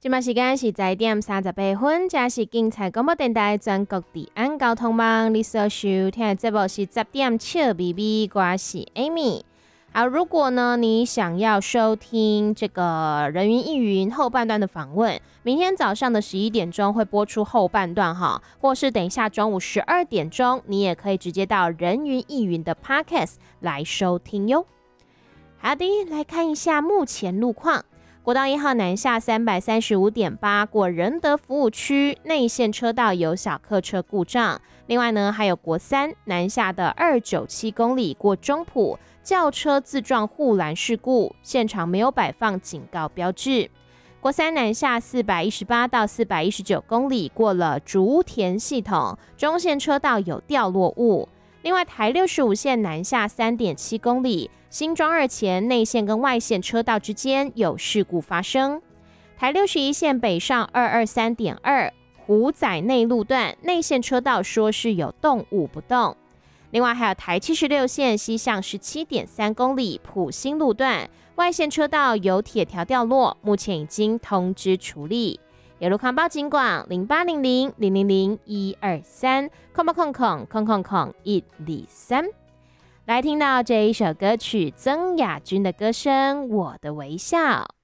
现在时间是10点38分，这是警察广播电台全国治安交通网。你所收听的节目是10点笑咪咪，我是 Amy。好，如果呢你想要收听这个人云亦云后半段的访问，明天早上的11点钟会播出后半段哈，或是等一下中午12点钟，你也可以直接到人云亦云的 Podcast 来收听哟。好的，来看一下目前路况。国道1号南下335.8过仁德服务区内线车道有小客车故障，另外呢还有国3南下的297公里过中埔轿车自撞护栏事故，现场没有摆放警告标志。国3南下418到419公里过了竹田系统，中线车道有掉落物。另外台65线南下3.7公里，新庄2前内线跟外线车道之间有事故发生。台61线北上223.2虎仔内路段内线车道说是有动物不动。另外还有台76线西向17.3公里埔新路段外线车道有铁条掉落，目前已经通知处理。有路况报警广080000012308000000123。来听到这一首歌曲，曾雅君的歌声《我的微笑》。